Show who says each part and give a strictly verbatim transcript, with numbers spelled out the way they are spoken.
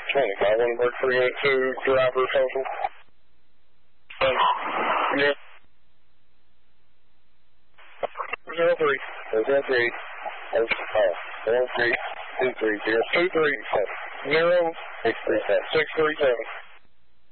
Speaker 1: twenty-five, one bird three eight two, driver social. Yeah. Zero three. Zero three. Oh, one three two three zero two three seven zero six three seven six three seven.